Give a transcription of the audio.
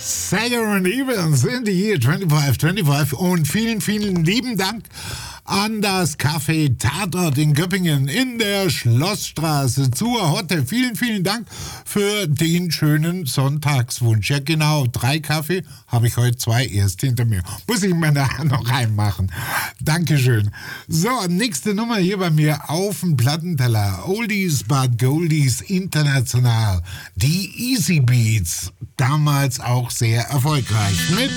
Sager und Evans in the Year 2525 und vielen, vielen lieben Dank an das Café Tatort in Göppingen in der Schlossstraße zur Hotte. Vielen, vielen Dank für den schönen Sonntagswunsch. Ja genau, 3 Kaffee habe ich heute 2 erst hinter mir. Muss ich mir nachher noch reinmachen. Dankeschön. So, nächste Nummer hier bei mir auf dem Plattenteller. Oldies but Goldies international. Die Easy Beats, damals auch sehr erfolgreich mit